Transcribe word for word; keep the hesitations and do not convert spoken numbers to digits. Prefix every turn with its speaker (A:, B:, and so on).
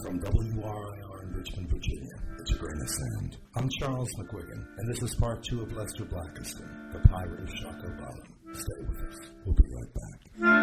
A: From W R I R in Richmond, Virginia, it's a grain of sand. I'm Charles McGuigan, and this is part two of Lester Blackiston, The Pirate of Shockoe Bottom. Stay with us. We'll be right back.